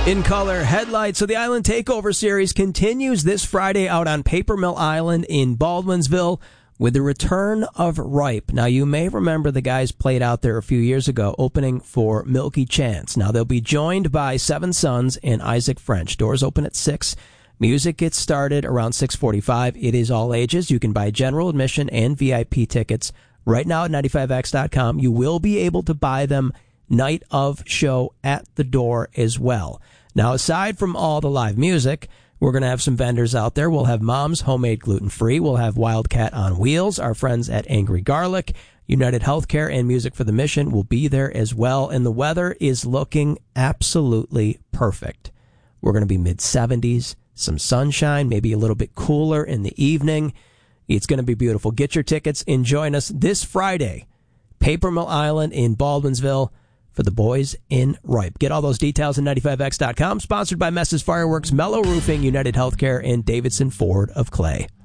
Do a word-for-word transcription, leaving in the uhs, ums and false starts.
In color headlights. So the Island Takeover series continues this Friday out on Paper Mill Island in Baldwinsville with the return of Ripe. Now, you may remember the guys played out there a few years ago opening for Milky Chance. Now, they'll be joined by Seven Sons and Isaac French. Doors open at six. Music gets started around six forty-five. It is all ages. You can buy general admission and V I P tickets right now at ninety-five X dot com. You will be able to buy them night of show at the door as well. Now, aside from all the live music, we're going to have some vendors out there. We'll have Mom's Homemade Gluten-Free. We'll have Wildcat on Wheels. Our friends at Angry Garlic, United Healthcare, and Music for the Mission will be there as well. And the weather is looking absolutely perfect. We're going to be mid seventies, some sunshine, maybe a little bit cooler in the evening. It's going to be beautiful. Get your tickets and join us this Friday, Paper Mill Island in Baldwinsville, for the boys in Ripe. Get all those details at ninety-five X dot com. Sponsored by Mess's Fireworks, Mellow Roofing, United Healthcare, and Davidson Ford of Clay.